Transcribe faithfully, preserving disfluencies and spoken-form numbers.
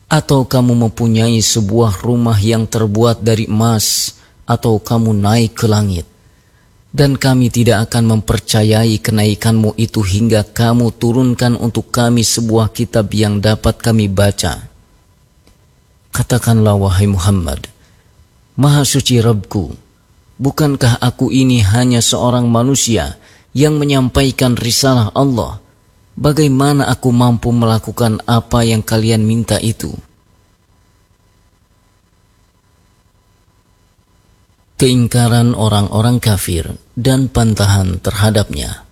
Atau kamu mempunyai sebuah rumah yang terbuat dari emas, atau kamu naik ke langit, dan kami tidak akan mempercayai kenaikanmu itu hingga kamu turunkan untuk kami sebuah kitab yang dapat kami baca. Katakanlah wahai Muhammad, Maha suci Rabbku, bukankah aku ini hanya seorang manusia yang menyampaikan risalah Allah? Bagaimana aku mampu melakukan apa yang kalian minta itu? Keingkaran orang-orang kafir dan bantahan terhadapnya.